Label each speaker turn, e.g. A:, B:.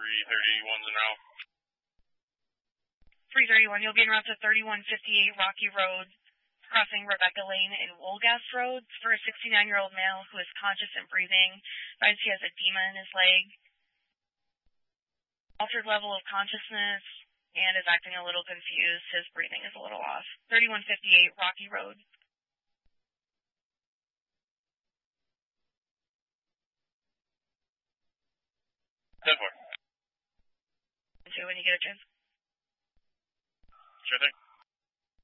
A: 331's en route.
B: 331, you'll be en route to 3158 Rocky Road, crossing Rebecca Lane and Woolgas Road for a 69-year-old male who is conscious and breathing. Finds he has edema in his leg, altered level of consciousness, and is acting a little confused. His breathing is a little off. 3158 Rocky Road.
A: 10-4.
B: When you get a chance.
A: Sure thing.